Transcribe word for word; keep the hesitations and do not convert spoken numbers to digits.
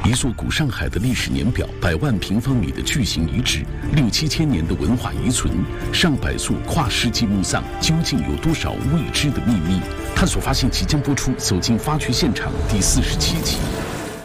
一座古上海的历史年表，百万平方米的巨型遗址，六七千年的文化遗存，上百座跨世纪墓葬，究竟有多少未知的秘密？探索发现即将播出《走进发掘现场》第四十七集。